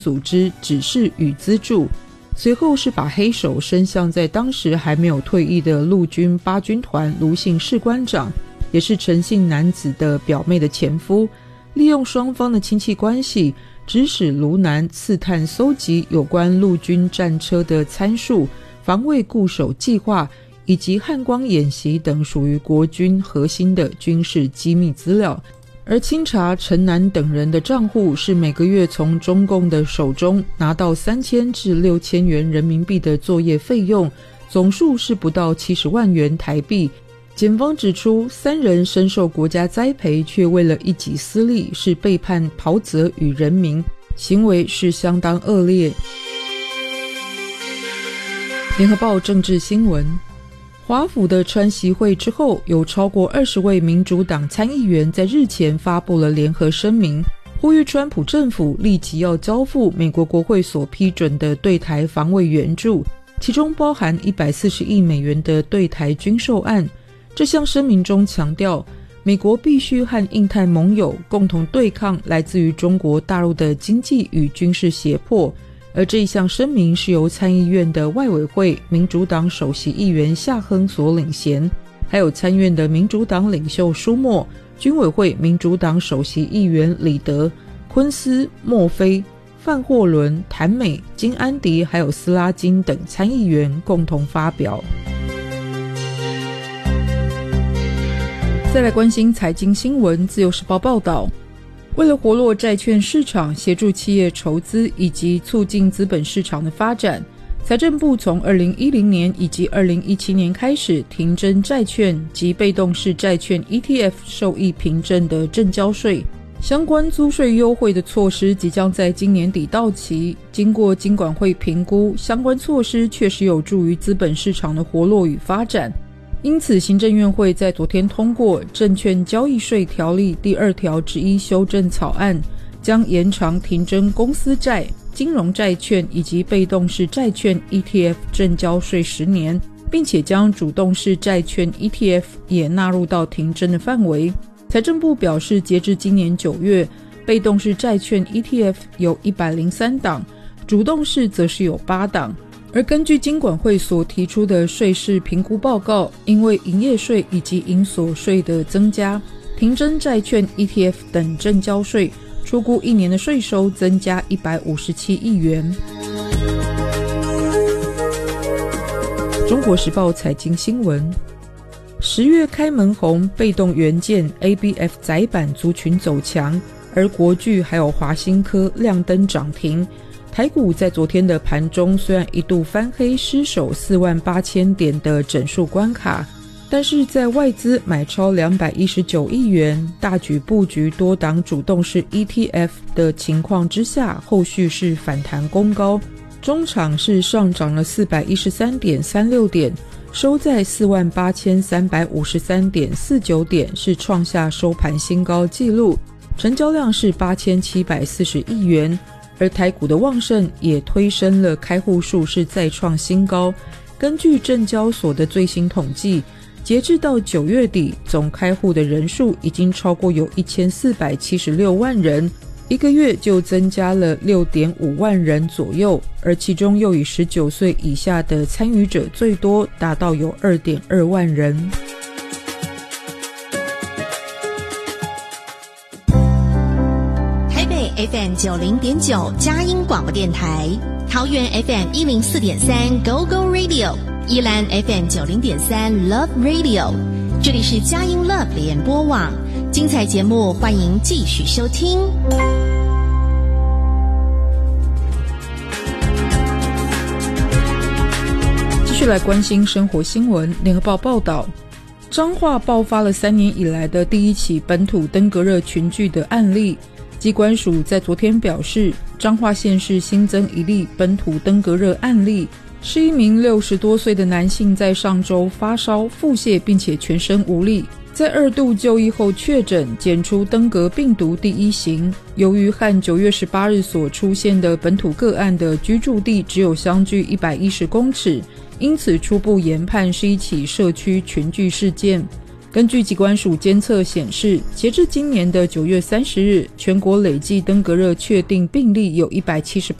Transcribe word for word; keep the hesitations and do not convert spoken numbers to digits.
组织指示与资助，随后是把黑手伸向在当时还没有退役的陆军八军团卢姓士官长，也是陈姓男子的表妹的前夫，利用双方的亲戚关系，指使卢南刺探搜集有关陆军战车的参数、防卫固守计划以及汉光演习等属于国军核心的军事机密资料。而清查陈南等人的账户，是每个月从中共的手中拿到三千至六千元人民币的作业费用，总数是不到七十万元台币。检方指出，三人深受国家栽培，却为了一己私利，是背叛袍泽与人民，行为是相当恶劣。联合报政治新闻，华府的川习会之后，有超过二十位民主党参议员在日前发布了联合声明，呼吁川普政府立即要交付美国国会所批准的对台防卫援助，其中包含一百四十亿美元的对台军售案。这项声明中强调，美国必须和印太盟友共同对抗来自于中国大陆的经济与军事胁迫。而这一项声明是由参议院的外委会民主党首席议员夏亨所领衔，还有参院的民主党领袖舒默、军委会民主党首席议员李德、昆斯、莫菲、范霍伦、谭美、金安迪还有斯拉金等参议员共同发表。再来关心财经新闻，自由时报报道，为了活络债券市场，协助企业筹资以及促进资本市场的发展，财政部从二零一零年以及二零一七年开始停征债券及被动式债券 E T F 受益凭证的证交税。相关租税优惠的措施即将在今年底到期，经过金管会评估，相关措施确实有助于资本市场的活络与发展。因此，行政院会在昨天通过《证券交易税条例》第二条之一修正草案，将延长停征公司债、金融债券以及被动式债券 E T F 证交税十年，并且将主动式债券 E T F 也纳入到停征的范围。财政部表示，截至今年九月，被动式债券 E T F 有一百零三档，主动式则是有八档。而根据金管会所提出的税事评估报告，因为营业税以及营所税的增加，停征债券 E T F 等证交税，初估一年的税收增加一百五十七亿元。中国时报财经新闻，十月开门红，被动元件 A B F 载板族群走强，而国巨还有华新科亮灯涨停。台股在昨天的盘中虽然一度翻黑失守四万八千点的整数关卡，但是在外资买超两百一十九亿元，大举布局多档主动式 E T F 的情况之下，后续是反弹攻高，中场是上涨了 四百一十三点三六点，收在四万八千三百五十三点四九点，是创下收盘新高纪录，成交量是八千七百四十亿元。而台股的旺盛也推升了开户数是再创新高。根据证交所的最新统计，截至到九月底，总开户的人数已经超过有一千四百七十六万人，一个月就增加了 六点五万人左右，而其中又以十九岁以下的参与者最多，达到有 二点二万人。 F M 九零点九 佳音广播电台，桃园 F M 一零四点三 Go Go Radio， 宜兰 F M 九零点三 Love Radio， 这里是佳音 Love 联播网，精彩节目欢迎继续收听。 继续来关心生活新闻，联合报报道，彰化爆发了三年以来的第一起本土登革热群聚的案例。疾管署在昨天表示，彰化县市新增一例本土登革热案例，是一名六十多岁的男性，在上周发烧、腹泻，并且全身无力，在二度就医后确诊检出登革病毒第一型。由于和九月十八日所出现的本土个案的居住地只有相距一百一十公尺，因此初步研判是一起社区群聚事件。 根据疾管署监测显示，截至今年的九月三十日，全国累计登革热确定病例有一百七十八